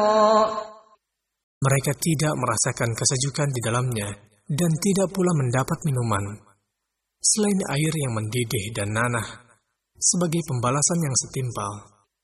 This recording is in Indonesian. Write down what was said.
Mereka tidak merasakan kesejukan di dalamnya dan tidak pula mendapat minuman, selain air yang mendidih dan nanah, sebagai pembalasan yang setimpal.